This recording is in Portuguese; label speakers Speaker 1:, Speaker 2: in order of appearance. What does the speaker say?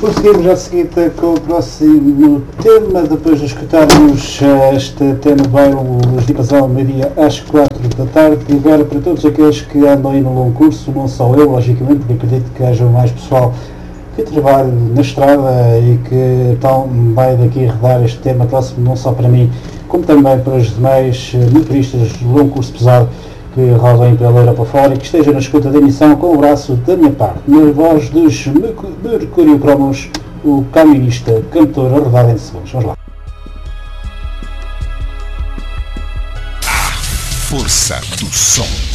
Speaker 1: Prosseguimos já de seguida com o próximo tema, depois de escutarmos este tema bem os dias ao meio-dia às 4 da tarde. E agora, para todos aqueles que andam aí no longo curso, não só eu, logicamente, porque acredito que haja mais pessoal que trabalhe na estrada e que então vai daqui rodar este tema próximo, não só para mim, como também para os demais motoristas de longo curso pesado que rodem pela Europa fora e que estejam na escuta da emissão com o braço da minha parte. Na voz dos Mercúrio Cromos, o camionista, cantor, a rodada em segundos. Vamos lá.
Speaker 2: Força do som.